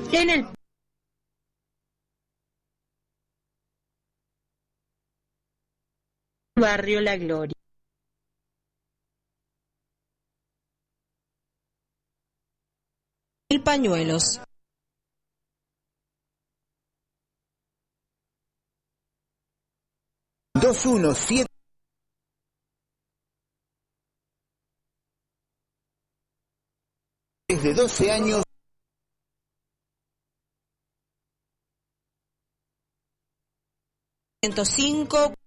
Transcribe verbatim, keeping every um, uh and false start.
En el barrio La Gloria. Mil pañuelos. dos uno siete desde doce años. ciento cinco